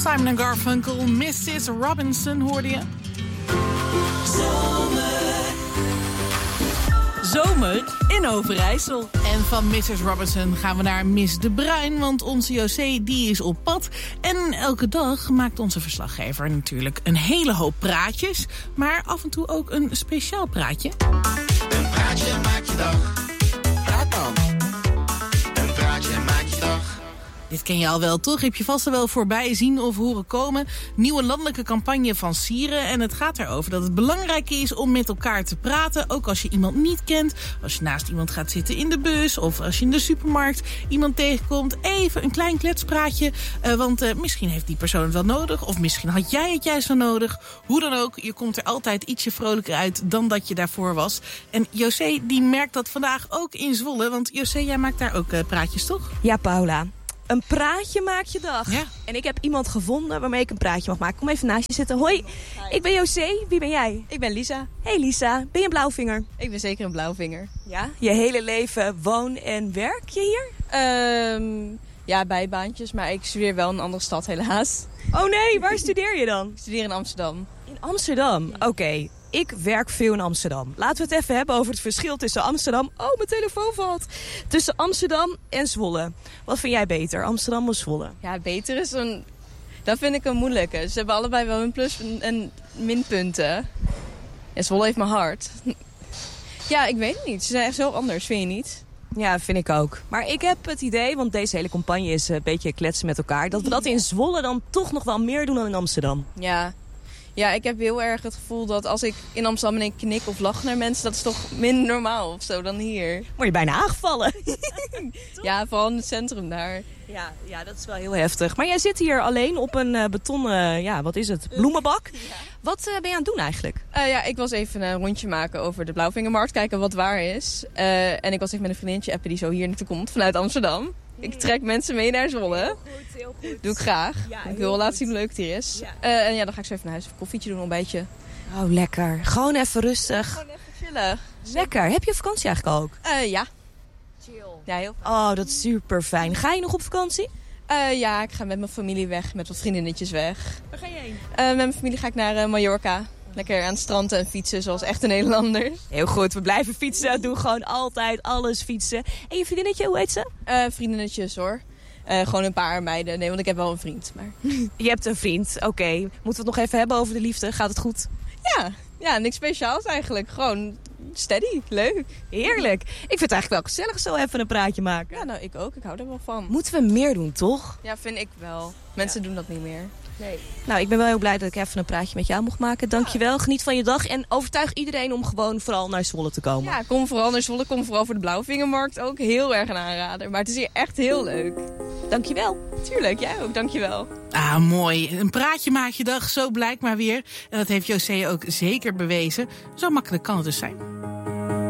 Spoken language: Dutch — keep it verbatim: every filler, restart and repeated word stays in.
Simon en Garfunkel, missus Robinson hoorde je. Zomer in Overijssel. En van missus Robinson gaan we naar Miss De Bruin, want onze José die is op pad. En elke dag maakt onze verslaggever natuurlijk een hele hoop praatjes, maar af en toe ook een speciaal praatje. Een praatje maakt je dag. Praat dan. Een praatje maakt je dag. Dit ken je al wel, toch? Heb je vast al wel voorbij zien of horen komen. Nieuwe landelijke campagne van Sieren. En het gaat erover dat het belangrijk is om met elkaar te praten. Ook als je iemand niet kent. Als je naast iemand gaat zitten in de bus. Of als je in de supermarkt iemand tegenkomt. Even een klein kletspraatje. Uh, want uh, misschien heeft die persoon het wel nodig. Of misschien had jij het juist wel nodig. Hoe dan ook, je komt er altijd ietsje vrolijker uit dan dat je daarvoor was. En José die merkt dat vandaag ook in Zwolle. Want José, jij maakt daar ook uh, praatjes, toch? Ja, Paula. Een praatje maakt je dag. Ja. En ik heb iemand gevonden waarmee ik een praatje mag maken. Kom even naast je zitten. Hoi, ik ben José. Wie ben jij? Ik ben Lisa. Hey Lisa, ben je een blauwvinger? Ik ben zeker een blauwvinger. Ja? Je hele leven woon en werk je hier? Um, ja, bijbaantjes, maar ik studeer wel in een andere stad helaas. Oh nee, waar studeer je dan? Ik studeer in Amsterdam. In Amsterdam? Oké. Okay. Ik werk veel in Amsterdam. Laten we het even hebben over het verschil tussen Amsterdam... Oh, mijn telefoon valt. Tussen Amsterdam en Zwolle. Wat vind jij beter, Amsterdam of Zwolle? Ja, beter is een... Dat vind ik een moeilijke. Ze hebben allebei wel hun plus- en minpunten. En Zwolle heeft mijn hart. Ja, ik weet het niet. Ze zijn echt zo anders, vind je niet? Ja, vind ik ook. Maar ik heb het idee, want deze hele campagne is een beetje kletsen met elkaar... dat we dat in Zwolle dan toch nog wel meer doen dan in Amsterdam. Ja. Ja, ik heb heel erg het gevoel dat als ik in Amsterdam en ik knik of lach naar mensen... dat is toch minder normaal of zo dan hier. Word je bijna aangevallen. Ja, vooral in het centrum daar. Ja, ja, dat is wel heel heftig. Maar jij zit hier alleen op een uh, betonnen, ja, wat is het, bloemenbak. Ja. Wat uh, ben je aan het doen eigenlijk? Uh, ja, ik was even een rondje maken over de Blauwvingermarkt, kijken wat waar is. Uh, en ik was even met een vriendinnetje appen die zo hier naartoe komt vanuit Amsterdam. Ik trek mensen mee naar Zwolle. Heel goed, heel goed. Doe ik graag. Ja, ik wil laten zien hoe leuk het hier is. Ja. Uh, en ja, dan ga ik zo even naar huis een koffietje doen, een ontbijtje. Oh, lekker. Gewoon even rustig. Gewoon even chillen. Lekker. Heb je vakantie eigenlijk ook? Uh, ja. Chill. Ja, heel fijn. Oh, dat is super fijn. Ga je nog op vakantie? Uh, ja, ik ga met mijn familie weg, met wat vriendinnetjes weg. Waar ga je heen? Uh, met mijn familie ga ik naar uh, Mallorca. Lekker aan het strand en fietsen, zoals echte Nederlanders. Heel goed, we blijven fietsen. Doe gewoon altijd alles fietsen. En je vriendinnetje, hoe heet ze? Uh, vriendinnetjes hoor. Uh, gewoon een paar meiden. Nee, want ik heb wel een vriend. Maar... Je hebt een vriend, oké. Okay. Moeten we het nog even hebben over de liefde? Gaat het goed? Ja, ja, niks speciaals eigenlijk. Gewoon steady, leuk. Heerlijk. Ik vind het eigenlijk wel gezellig zo even een praatje maken. Ja, nou ik ook. Ik hou er wel van. Moeten we meer doen, toch? Ja, vind ik wel. Mensen ja. doen dat niet meer. Nee. Nou, ik ben wel heel blij dat ik even een praatje met jou mocht maken. Dankjewel, geniet van je dag en overtuig iedereen om gewoon vooral naar Zwolle te komen. Ja, kom vooral naar Zwolle, kom vooral voor de Blauwvingermarkt ook. Heel erg een aanrader, maar het is hier echt heel leuk. Dankjewel. Tuurlijk, jij ook, dankjewel. Ah, mooi. Een praatje maakt je dag, zo blijkt maar weer. En dat heeft José ook zeker bewezen. Zo makkelijk kan het dus zijn.